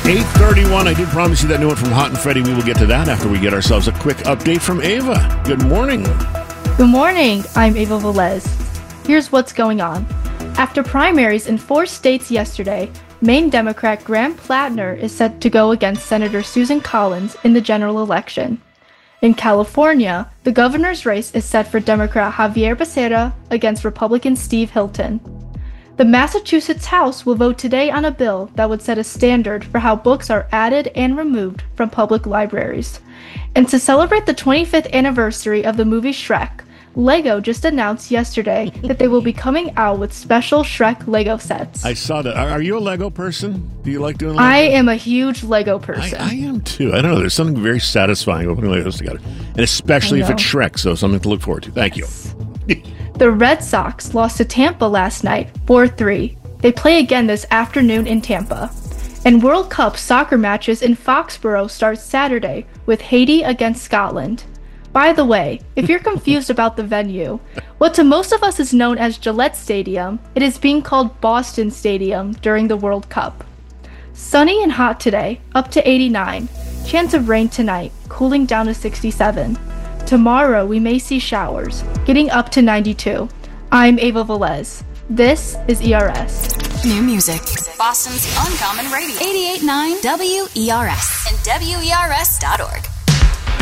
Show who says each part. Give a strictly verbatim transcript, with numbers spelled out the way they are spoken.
Speaker 1: eight thirty-one. I did promise you that new one from Hot and Freddie. We will get to that after we get ourselves a quick update from Ava. Good morning.
Speaker 2: Good morning. I'm Ava Velez. Here's what's going on. After primaries in four states yesterday, Maine Democrat Graham Plattner is set to go against Senator Susan Collins in the general election. In California, the governor's race is set for Democrat Javier Becerra against Republican Steve Hilton. The Massachusetts House will vote today on a bill that would set a standard for how books are added and removed from public libraries. And to celebrate the twenty-fifth anniversary of the movie Shrek, Lego just announced yesterday that they will be coming out with special Shrek Lego sets.
Speaker 1: I saw that. Are, are you a Lego person? Do you like doing Lego?
Speaker 2: I am a huge Lego person.
Speaker 1: I, I am too. I don't know. There's something very satisfying about putting Legos together. And especially if it's Shrek, so something to look forward to. Thank you.
Speaker 2: The Red Sox lost to Tampa last night, four three. They play again this afternoon in Tampa. And World Cup soccer matches in Foxborough start Saturday with Haiti against Scotland. By the way, if you're confused about the venue, what to most of us is known as Gillette Stadium, it is being called Boston Stadium during the World Cup. Sunny and hot today, up to eighty-nine. Chance of rain tonight, cooling down to sixty-seven. Tomorrow we may see showers, getting up to ninety-two. I'm Ava Velez. This is E R S.
Speaker 3: New music. Boston's Uncommon Radio. eighty-eight point nine W E R S and W E R S dot org.